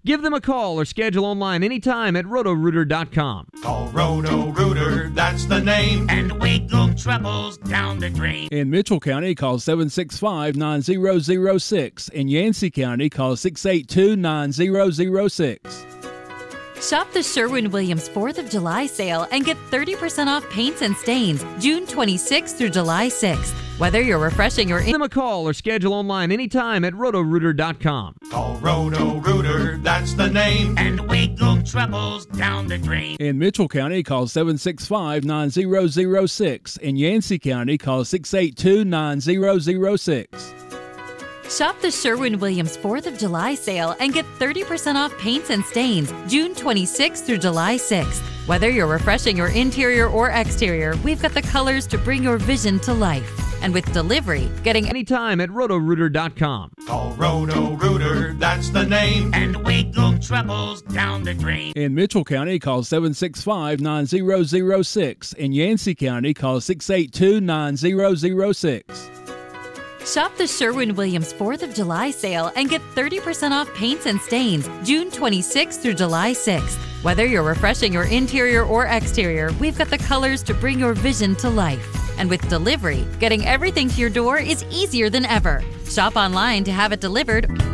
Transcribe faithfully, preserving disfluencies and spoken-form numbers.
Give them a call or schedule online anytime at roto rooter dot com. Call Roto-Rooter, that's the name, and wiggle troubles down the drain. In Mitchell County, call seven six five, nine zero zero six. In Yancey County, call six eight two, nine zero zero six. Shop the Sherwin-Williams fourth of July sale and get thirty percent off paints and stains June twenty-sixth through July sixth. Whether you're refreshing or... Give them a call or schedule online anytime at roto rooter dot com. Call Roto-Rooter, that's the name, and wiggle troubles down the drain. In Mitchell County, call seven six five, nine zero zero six. In Yancey County, call six eight two, nine zero zero six. Shop the Sherwin-Williams fourth of July sale and get thirty percent off paints and stains June twenty-sixth through July sixth. Whether you're refreshing your interior or exterior, we've got the colors to bring your vision to life. And with delivery, getting anytime at roto rooter dot com. Call Roto-Rooter, that's the name, and wiggle troubles down the drain. In Mitchell County, call seven six five, nine zero zero six. In Yancey County, call six eight two, nine zero zero six. Shop the Sherwin-Williams fourth of July sale and get thirty percent off paints and stains June twenty-sixth through July sixth. Whether you're refreshing your interior or exterior, we've got the colors to bring your vision to life. And with delivery, getting everything to your door is easier than ever. Shop online to have it delivered